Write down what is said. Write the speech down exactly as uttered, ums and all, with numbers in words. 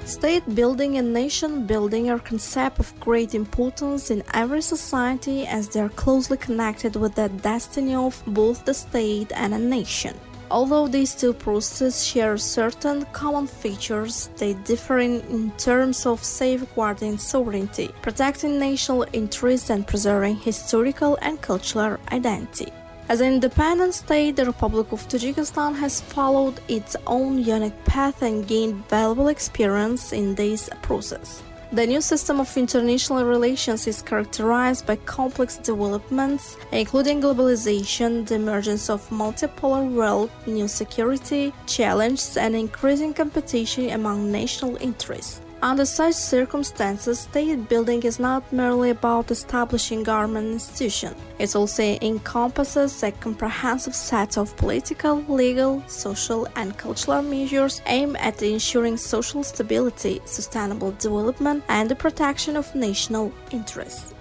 State building and nation building are concepts of great importance in every society as they are closely connected with the destiny of both the state and a nation. Although these two processes share certain common features, they differ in, in terms of safeguarding sovereignty, protecting national interests, and preserving historical and cultural identity. As an independent state, the Republic of Tajikistan has followed its own unique path and gained valuable experience in this process. The new system of international relations is characterized by complex developments, including globalization, the emergence of multipolar world, new security challenges, and increasing competition among national interests. Under such circumstances, state building is not merely about establishing government institutions. It also encompasses a comprehensive set of political, legal, social, and cultural measures aimed at ensuring social stability, sustainable development, and the protection of national interests.